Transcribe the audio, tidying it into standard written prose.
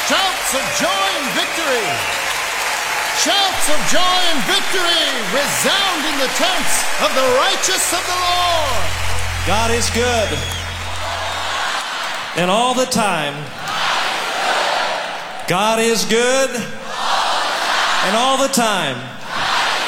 Shouts of joy and victory! Shouts of joy and victory resound in the tents of the righteous of the Lord! God is good. And all the time. God is good. And all the time.